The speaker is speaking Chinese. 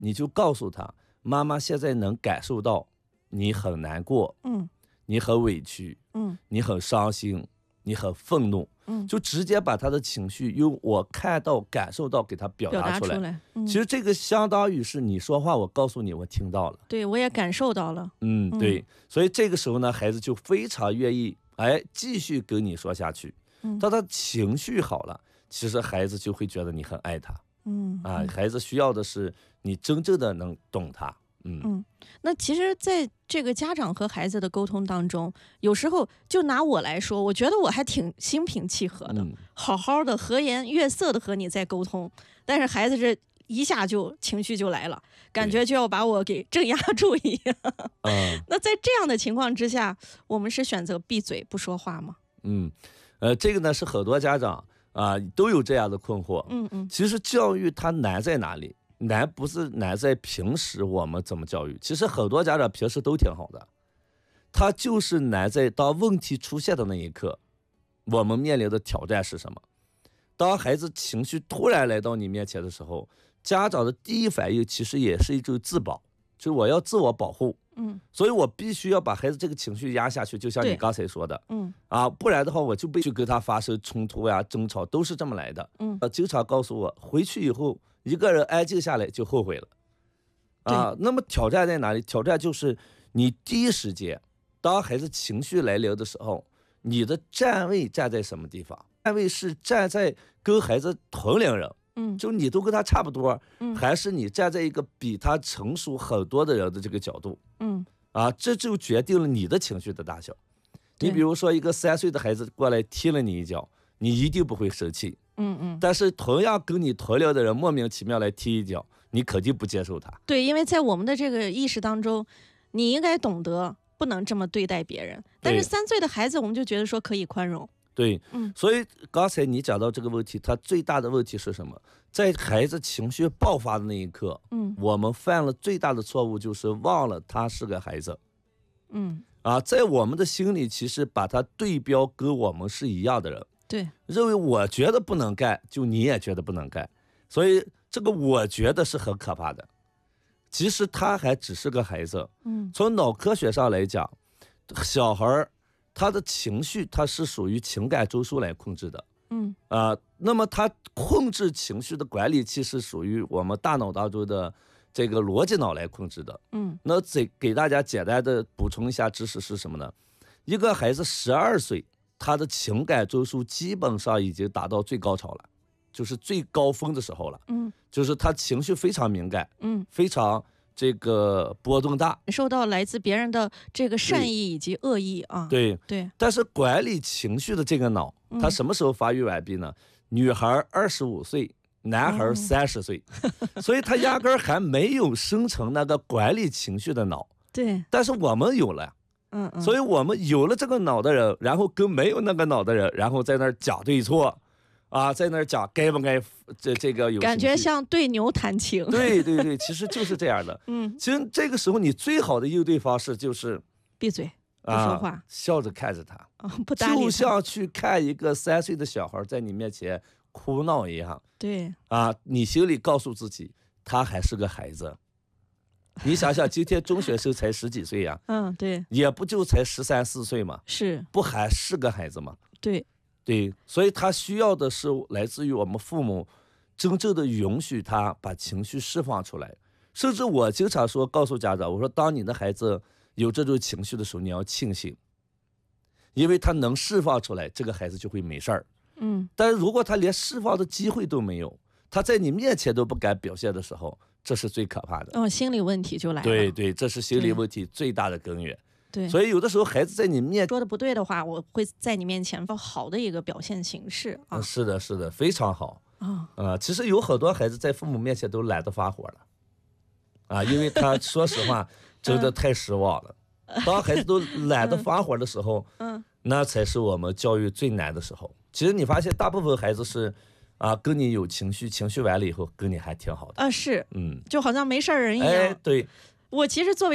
你就告诉他，妈妈现在能感受到你很难过，你很委屈，你很伤心，你很愤怒，就直接把他的情绪用我看到、感受到给他表达出来。其实这个相当于是你说话，我告诉你，我听到了， 对，我也感受到了。 对，所以这个时候呢，孩子就非常愿意继续跟你说下去。当他情绪好了，其实孩子就会觉得你很爱他。孩子需要的是你真正的能懂他。 那其实在这个家长和孩子的沟通当中，有时候就拿我来说，我觉得我还挺心平气和的，好好的和颜悦色的和你在沟通，但是孩子这一下就情绪就来了，感觉就要把我给镇压住一样。那在这样的情况之下，我们是选择闭嘴不说话吗？ 这个呢是很多家长都有这样的困惑。其实教育它难在哪里？难不是难在平时我们怎么教育，其实很多家长平时都挺好的，他就是难在当问题出现的那一刻，我们面临的挑战是什么？当孩子情绪突然来到你面前的时候，家长的第一反应其实也是一种自保，就是我要自我保护。所以我必须要把孩子这个情绪压下去，就像你刚才说的，不然的话我就必须跟他发生冲突呀、争吵，都是这么来的。经常告诉我，回去以后一个人安静下来就后悔了。那么挑战在哪里？挑战就是你第一时间，当孩子情绪来临的时候，你的站位站在什么地方？站位是站在跟孩子同龄人，就你都跟他差不多，还是你站在一个比他成熟很多的人的这个角度？这就决定了你的情绪的大小。你比如说一个3岁的孩子过来踢了你一脚，你一定不会生气。但是同样跟你同龄的人莫名其妙来踢一脚，你肯定不接受他。 对，因为在我们的这个意识当中，你应该懂得不能这么对待别人。但是3岁的孩子，我们就觉得说可以宽容。 对，所以刚才你讲到这个问题，他最大的问题是什么？在孩子情绪爆发的那一刻，我们犯了最大的错误，就是忘了他是个孩子。在我们的心里，其实把他对标跟我们是一样的人。 对， 认为我觉得不能干，就你也觉得不能干，所以这个我觉得是很可怕的。其实他还只是个孩子。从脑科学上来讲，小孩他的情绪他是属于情感中枢来控制的。那么他控制情绪的管理器是属于我们大脑当中的这个逻辑脑来控制的。那给大家简单的补充一下知识是什么呢？一个孩子12岁，他的情感中枢基本上已经达到最高潮了，就是最高峰的时候了。就是他情绪非常敏感，非常这个波动大， 受到来自别人的这个善意以及恶意啊。 对。但是管理情绪的这个脑，他什么时候发育完毕呢？女孩25岁，男孩30岁，所以他压根儿还没有生成那个管理情绪的脑。 对。 但是我们有了。所以我们有了这个脑的人，然后跟没有那个脑的人，然后在那儿讲对错，在那儿讲该不该这个有感觉像对牛弹琴。 对，其实就是这样的。其实这个时候你最好的应对方式就是闭嘴不说话， 笑着看着他， 不搭理他， 就像去看一个3岁的小孩在你面前哭闹一样。 对。 你心里告诉自己，他还是个孩子。你想想，今天中学生才10几岁呀， 对， 也不就才13、14岁嘛， 是不还是个孩子吗？ 对， 所以他需要的是来自于我们父母真正的允许他把情绪释放出来。甚至我经常告诉家长，我说当你的孩子有这种情绪的时候，你要庆幸，因为他能释放出来，这个孩子就会没事儿。但是如果他连释放的机会都没有，他在你面前都不敢表现的时候，这是最可怕的。 心理问题就来了。 对，这是心理问题最大的根源。 对， 所以有的时候孩子在你面说的不对的话，我会在你面前放好的一个表现形式啊。 是的，非常好其实有很多孩子在父母面前都懒得发火了因为他说实话真的太失望了。当孩子都懒得发火的时候，那才是我们教育最难的时候。其实你发现大部分孩子是跟你有情绪完了以后跟你还挺好的是就好像没事人一样。 对， 我其实作为